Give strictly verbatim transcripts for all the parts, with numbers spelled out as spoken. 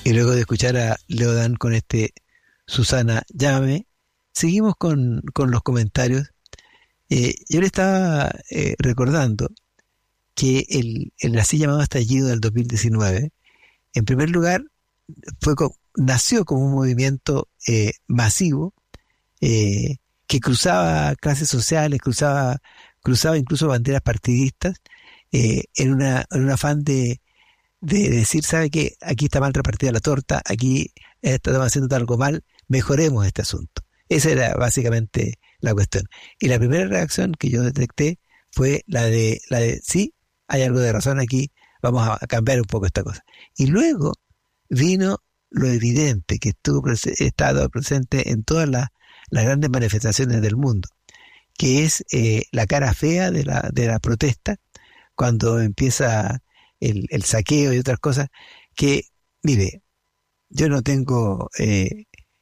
Y luego de escuchar a Leodán con este Susana, llámame, seguimos con, con los comentarios. Eh, yo le estaba eh, recordando que el, el así llamado estallido del dos mil diecinueve, en primer lugar, fue con, nació como un movimiento eh, masivo eh, que cruzaba clases sociales, cruzaba, cruzaba incluso banderas partidistas, eh, en, una, en un afán de, de decir, ¿sabe qué? Aquí está mal repartida la torta, aquí estamos haciendo algo mal, mejoremos este asunto. Esa era básicamente la cuestión. Y la primera reacción que yo detecté fue la de, la de sí, hay algo de razón aquí, vamos a cambiar un poco esta cosa. Y luego vino lo evidente que estuvo prese- estado presente en todas las, las grandes manifestaciones del mundo, que es eh, la cara fea de la, de la protesta, cuando empieza el, el saqueo y otras cosas, que, mire, yo no tengo, eh,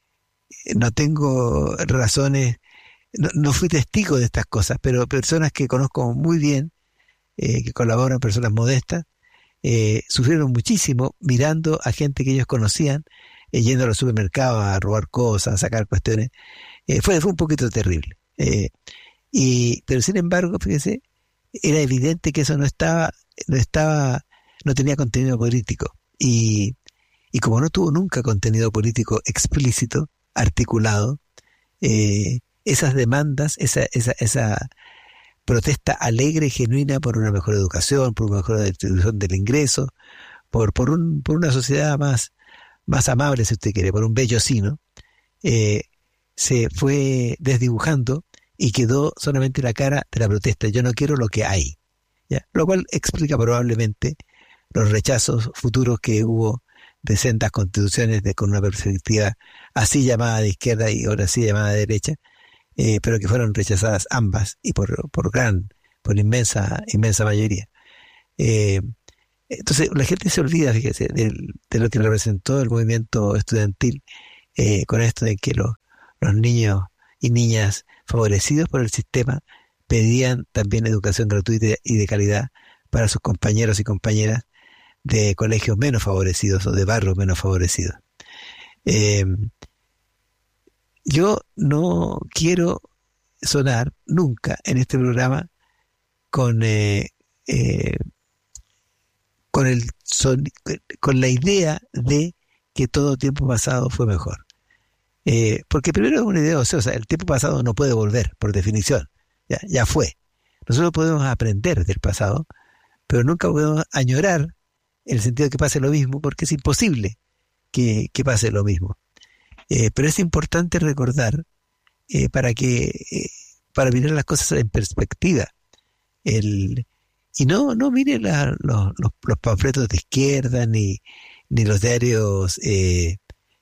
no tengo razones, no, no fui testigo de estas cosas, pero personas que conozco muy bien, eh, que colaboran, personas modestas, eh, sufrieron muchísimo mirando a gente que ellos conocían, eh, yendo a los supermercados a robar cosas, a sacar cuestiones. Eh, fue, fue un poquito terrible. Eh, y, pero sin embargo, fíjese, era evidente que eso no estaba, no estaba, no tenía contenido político. Y, y como no tuvo nunca contenido político explícito, articulado, eh, esas demandas, esa, esa, esa protesta alegre y genuina por una mejor educación, por una mejor distribución del ingreso, por, por, un, por una sociedad más, más amable, si usted quiere, por un bellocino, eh, se fue desdibujando y quedó solamente la cara de la protesta. Yo no quiero lo que hay, ¿ya? Lo cual explica probablemente los rechazos futuros que hubo de sendas constituciones de, con una perspectiva así llamada de izquierda y ahora así llamada de derecha, eh, pero que fueron rechazadas ambas y por, por gran, por inmensa, inmensa mayoría. Eh, entonces la gente se olvida, fíjese, de, de lo que representó el movimiento estudiantil, eh, con esto de que lo, los niños y niñas favorecidos por el sistema pedían también educación gratuita y de calidad para sus compañeros y compañeras de colegios menos favorecidos o de barrios menos favorecidos. Eh, yo no quiero sonar nunca en este programa con eh, eh, con el son, con la idea de que todo tiempo pasado fue mejor. Eh, porque primero es una idea ociosa, el tiempo pasado no puede volver, por definición, ya, ya fue. Nosotros podemos aprender del pasado, pero nunca podemos añorar en el sentido de que pase lo mismo, porque es imposible que, que pase lo mismo. Eh, pero es importante recordar, eh, para que eh, para mirar las cosas en perspectiva, el, y no no mire la, los, los, los panfletos de izquierda ni, ni los diarios eh,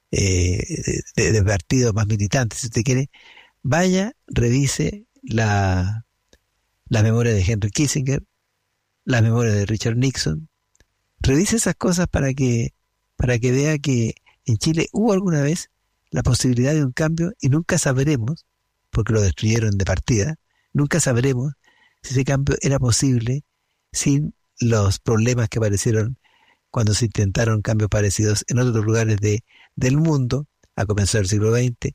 eh, de, de partidos más militantes. Si usted quiere, vaya, revise la, la memoria de Henry Kissinger, la memoria de Richard Nixon, revise esas cosas para que para que vea que en Chile hubo alguna vez la posibilidad de un cambio y nunca sabremos, porque lo destruyeron de partida, nunca sabremos si ese cambio era posible sin los problemas que aparecieron cuando se intentaron cambios parecidos en otros lugares de, del mundo, a comenzar del siglo veinte,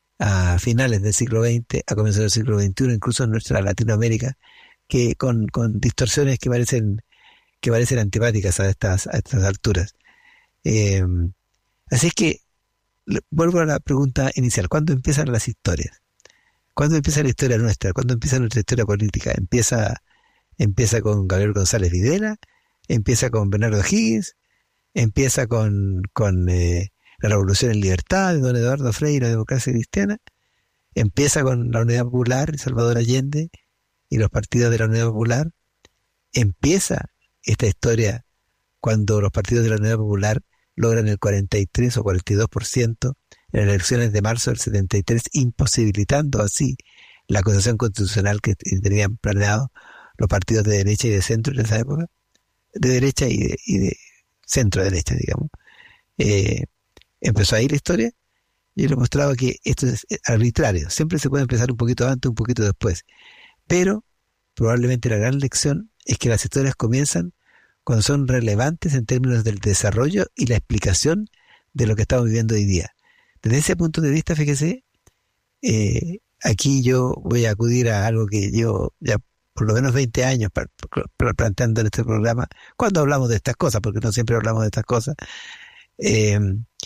a finales del siglo veinte, a comenzar del siglo veintiuno, incluso en nuestra Latinoamérica, que con, con distorsiones que parecen que parecen antipáticas a estas, a estas alturas. Eh, así es que vuelvo a la pregunta inicial. ¿Cuándo empiezan las historias? ¿Cuándo empieza la historia nuestra? ¿Cuándo empieza nuestra historia política? ¿Empieza, empieza con Gabriel González Videla? ¿Empieza con Bernardo Higgins? ¿Empieza con, con eh, la Revolución en Libertad de don Eduardo Frei y la democracia cristiana? ¿Empieza con la Unidad Popular y Salvador Allende y los partidos de la Unidad Popular? ¿Empieza esta historia cuando los partidos de la Unidad Popular logran el cuarenta y tres o cuarenta y dos por ciento en las elecciones de marzo del setenta y tres, imposibilitando así la acusación constitucional que tenían planeado los partidos de derecha y de centro en esa época, de derecha y de, y de centro derecha, digamos? Eh, empezó ahí la historia. Yo le mostraba que esto es arbitrario, siempre se puede empezar un poquito antes, un poquito después, pero probablemente la gran lección es que las historias comienzan cuando son relevantes en términos del desarrollo y la explicación de lo que estamos viviendo hoy día. Desde ese punto de vista, fíjese, eh, aquí yo voy a acudir a algo que yo ya por lo menos veinte años para, para, planteando en este programa, cuando hablamos de estas cosas, porque no siempre hablamos de estas cosas. Eh,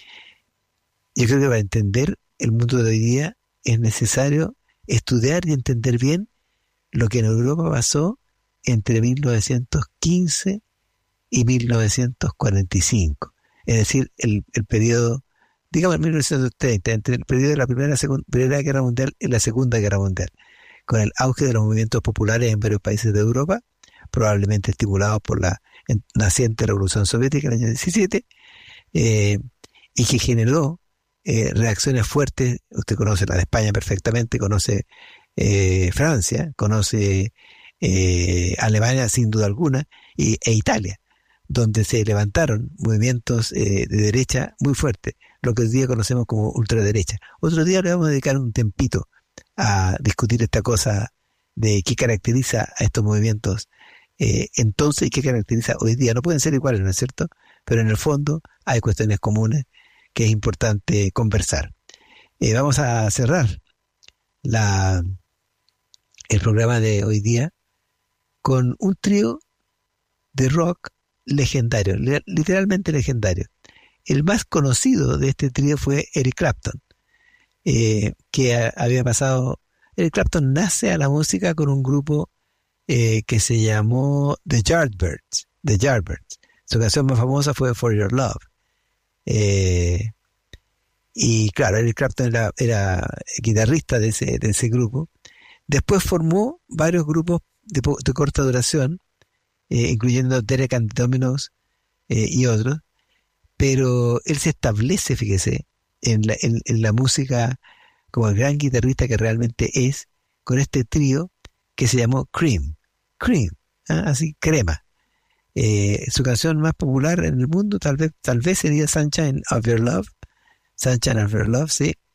yo creo que para entender el mundo de hoy día es necesario estudiar y entender bien lo que en Europa pasó entre mil novecientos quince y mil novecientos cuarenta y cinco, es decir, el, el periodo, digamos, mil novecientos treinta, entre el periodo de la Primera, Segunda, Primera Guerra Mundial y la Segunda Guerra Mundial, con el auge de los movimientos populares en varios países de Europa, probablemente estimulados por la naciente Revolución Soviética en el año diecisiete, eh, y que generó eh, reacciones fuertes. Usted conoce la de España perfectamente, conoce eh, Francia, conoce eh, Alemania sin duda alguna, y, e Italia, donde se levantaron movimientos eh, de derecha muy fuertes, lo que hoy día conocemos como ultraderecha. Otro día le vamos a dedicar un tempito a discutir esta cosa de qué caracteriza a estos movimientos eh, entonces y qué caracteriza hoy día. No pueden ser iguales, ¿no es cierto? Pero en el fondo hay cuestiones comunes que es importante conversar. Eh, vamos a cerrar la, el programa de hoy día con un trío de rock legendario, literalmente legendario. El más conocido de este trío fue Eric Clapton, eh, que a, había pasado... Eric Clapton nace a la música con un grupo eh, que se llamó The Yardbirds. The Yardbirds. Su canción más famosa fue For Your Love. Eh, y claro, Eric Clapton era, era guitarrista de ese, de ese grupo. Después formó varios grupos de, de corta duración, eh, incluyendo Derek and the Dominos eh, y otros, pero él se establece, fíjese, en la, en, en la música como el gran guitarrista que realmente es, con este trío que se llamó Cream. Cream, ¿eh? Así, crema. Eh, su canción más popular en el mundo tal vez tal vez sería Sunshine of Your Love. Sunshine of Your Love, sí.